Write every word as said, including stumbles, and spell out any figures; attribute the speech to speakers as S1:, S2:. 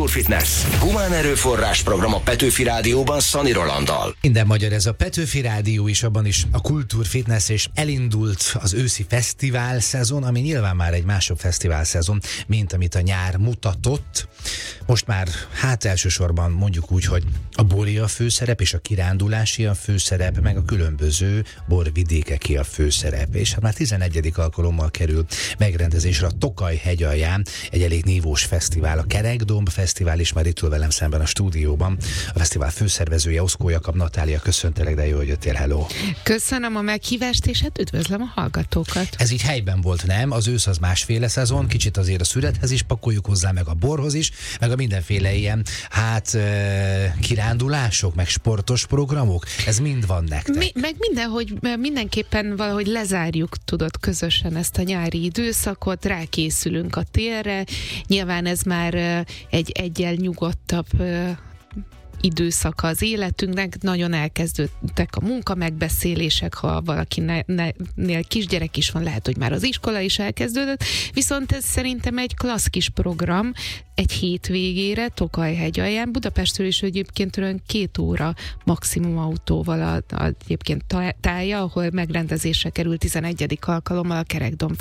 S1: Kultúrfitness. Humán erőforrás program a Petőfi Rádióban Szani Rolanddal.
S2: Minden magyar, ez a Petőfi Rádió is, abban is a Kultúrfitness, és elindult az őszi fesztivál szezon, ami nyilván már egy másabb fesztivál szezon, mint amit a nyár mutatott. Most már hát elsősorban mondjuk úgy, hogy a bori a főszerep, és a kirándulási a főszerep, meg a különböző borvidékeké a főszerep. És hát már tizenegyedik alkalommal kerül megrendezésre a Tokaj hegyalján egy elég nívós fesztivál, a Kerekdomb Fesztivál, is már itt ül velem szemben a stúdióban. A fesztivál főszervezője, Oszkó Jakab Natália, köszöntelek, de jó, hogy jöttél, hello!
S3: Köszönöm a meghívást, és hát üdvözlöm a hallgatókat.
S2: Ez így helyben volt, nem? Az ősz az másféle szezon, kicsit azért a szürethez is pakoljuk hozzá, meg a borhoz is, meg a mindenféle ilyen, hát e, kirándulások, meg sportos programok, ez mind van nektek.
S3: Mi, meg mindenhogy, mindenképpen valahogy lezárjuk, tudod, közösen ezt a nyári időszakot, rákészülünk a télre, nyilván ez már egy egyel nyugodtabb időszaka az életünknek, nagyon elkezdődtek a munkamegbeszélések, ha valakinél kisgyerek is van, lehet, hogy már az iskola is elkezdődött, viszont ez szerintem egy klassz kis program, egy hétvégére, Tokaj hegyalján, Budapestről is egyébként olyan két óra maximum autóval a, a egyébként tája, ahol megrendezésre került tizenegyedik alkalommal a Kerekdomb